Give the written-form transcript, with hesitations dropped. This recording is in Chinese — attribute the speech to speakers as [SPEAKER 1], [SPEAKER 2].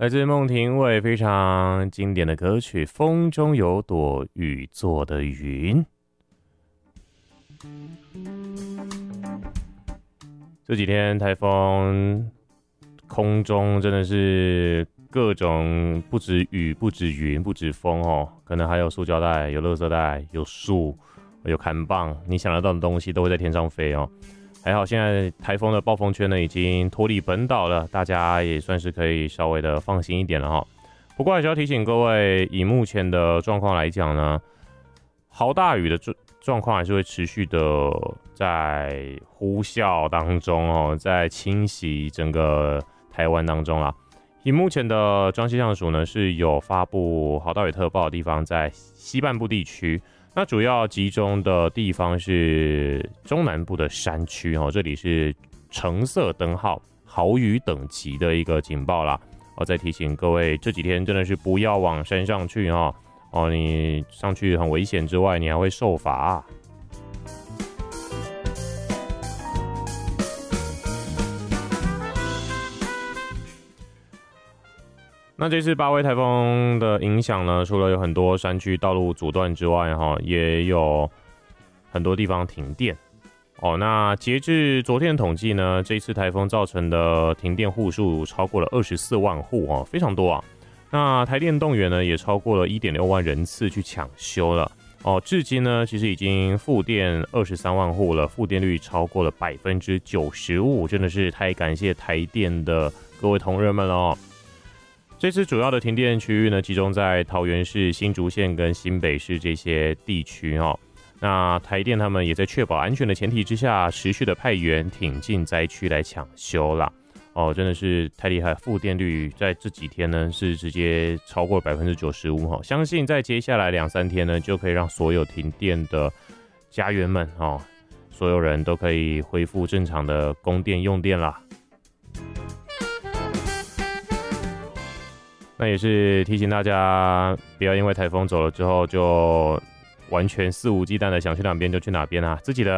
[SPEAKER 1] 来自孟庭苇非常经典的歌曲《风中有朵雨做的云》。这几天台风空中真的是各种，不止雨，不止云，不止风哦，可能还有塑胶袋、有垃圾袋、有树、有砍棒，你想得到的东西都会在天上飞哦。还好现在台风的暴风圈呢已经脱离本岛了，大家也算是可以稍微的放心一点了哈。不过还是要提醒各位，以目前的状况来讲呢，豪大雨的状况还是会持续的在呼啸当中哦，在侵袭整个台湾当中啦。以目前的中央气象署呢是有发布豪大雨特报的地方在西半部地区。那主要集中的地方是中南部的山区哦，这里是橙色灯号豪雨等级的一个警报啦。再提醒各位，这几天真的是不要往山上去哦，你上去很危险之外，你还会受罚。那这次8位台风的影响呢，除了有很多山区道路阻断之外，也有很多地方停电。那截至昨天的统计呢，这次台风造成的停电户数超过了24万户非常多啊。那台电动员呢，也超过了1.6万人次去抢修了至今呢，其实已经复电23万户了，复电率超过了95%，真的是太感谢台电的各位同仁们了哦。这次主要的停电区域呢，集中在桃园市、新竹县跟新北市这些地区哦。那台电他们也在确保安全的前提之下，持续的派员挺进灾区来抢修啦。真的是太厉害，复电率在这几天呢是直接超过95%相信在接下来2-3天呢，就可以让所有停电的家园们所有人都可以恢复正常的供电用电啦。那也是提醒大家，不要因为台风走了之后就完全肆无忌惮的想去哪边就去哪边啊！自己的